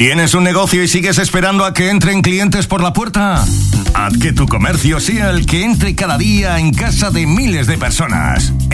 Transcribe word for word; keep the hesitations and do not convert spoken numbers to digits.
¿Tienes un negocio y sigues esperando a que entren clientes por la puerta? Haz que tu comercio sea el que entre cada día en casa de miles de personas.